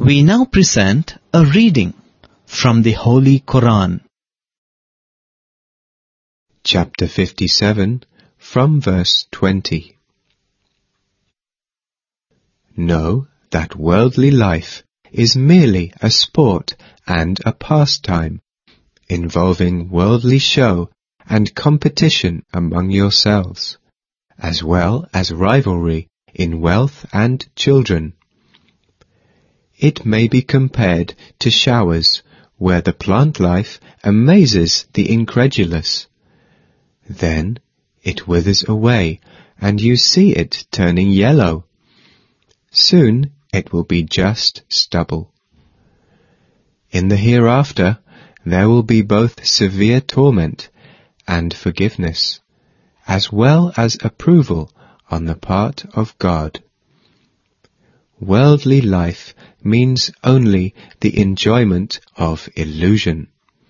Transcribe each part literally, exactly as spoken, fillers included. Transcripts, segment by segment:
We now present a reading from the Holy Quran. Chapter fifty-seven, from verse twenty. Know that worldly life is merely a sport and a pastime, involving worldly show and competition among yourselves, as well as rivalry in wealth and children. It may be compared to showers, where the plant life amazes the incredulous. Then it withers away, and you see it turning yellow. Soon it will be just stubble. In the hereafter there will be both severe torment and forgiveness, as well as approval on the part of God. Worldly life means only the enjoyment of illusion.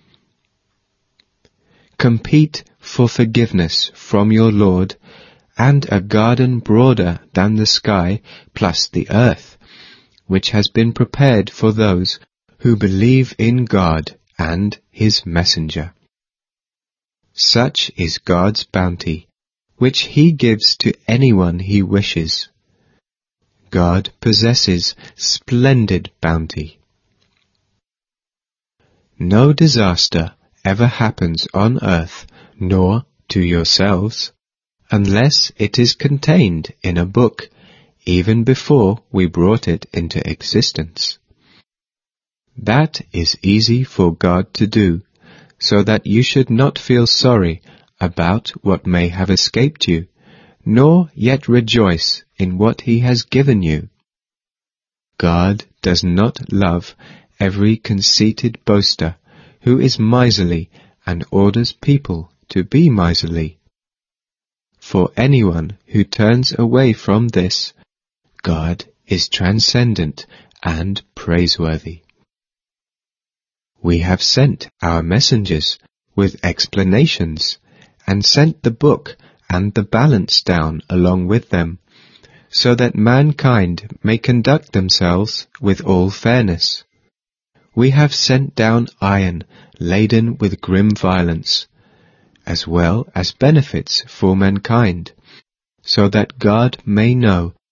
Compete for forgiveness from your Lord and a garden broader than the sky plus the earth, which has been prepared for those who believe in God and His messenger. Such is God's bounty, which He gives to anyone He wishes. God possesses splendid bounty. No disaster ever happens on earth, nor to yourselves, unless it is contained in a book, even before we brought it into existence. That is easy for God to do, so that you should not feel sorry about what may have escaped you, nor yet rejoice in what He has given you. God does not love every conceited boaster who is miserly and orders people to be miserly. For anyone who turns away from this, God is transcendent and praiseworthy. We have sent our messengers with explanations, and sent the book and the balance down along with them, so that mankind may conduct themselves with all fairness. We have sent down iron laden with grim violence, as well as benefits for mankind, so that God may know